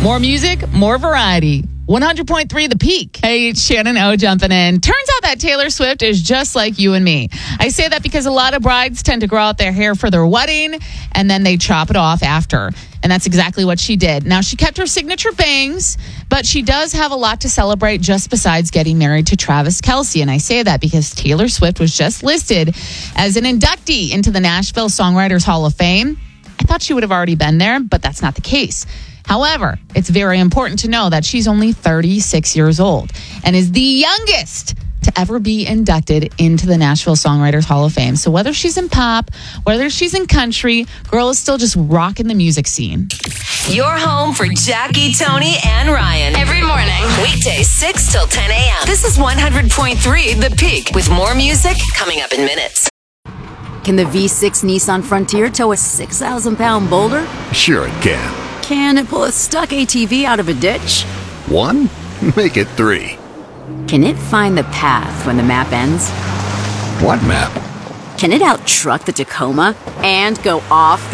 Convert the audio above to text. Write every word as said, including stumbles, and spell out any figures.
More music, more variety. one hundred point three The Peak. Hey, it's Shannon O jumping in. Turns out that Taylor Swift is just like you and me. I say that because a lot of brides tend to grow out their hair for their wedding, and then they chop it off after. And that's exactly what she did. Now, she kept her signature bangs, but she does have a lot to celebrate just besides getting married to Travis Kelce. And I say that because Taylor Swift was just listed as an inductee into the Nashville Songwriters Hall of Fame. I thought she would have already been there, but that's not the case. However, it's very important to know that she's only thirty-six years old and is the youngest to ever be inducted into the Nashville Songwriters Hall of Fame. So whether she's in pop, whether she's in country, girl is still just rocking the music scene. Your home for Jackie, Tony, and Ryan. Every morning. Weekdays six till ten a.m. This is one hundred point three The Peak with more music coming up in minutes. Can the V six Nissan Frontier tow a six thousand pound boulder? Sure it can. Can it pull a stuck A T V out of a ditch? One? Make it three. Can it find the path when the map ends? What map? Can it out-truck the Tacoma and go off